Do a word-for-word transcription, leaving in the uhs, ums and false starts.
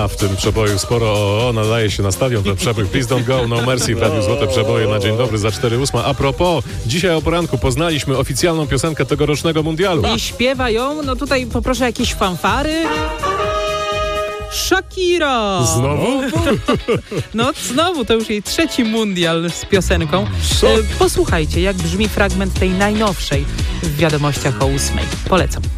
ma w tym przeboju sporo o, o nadaje się na stadion ten przebój. Please don't go, no mercy w Radiu Złote Przeboje na dzień dobry za cztery ósma. A propos, dzisiaj o poranku poznaliśmy oficjalną piosenkę tegorocznego mundialu. I śpiewa ją, no tutaj poproszę jakieś fanfary. Shakira! Znowu? No znowu, to już jej trzeci mundial z piosenką. Co? E, Posłuchajcie, jak brzmi fragment tej najnowszej w Wiadomościach o ósmej. Polecam.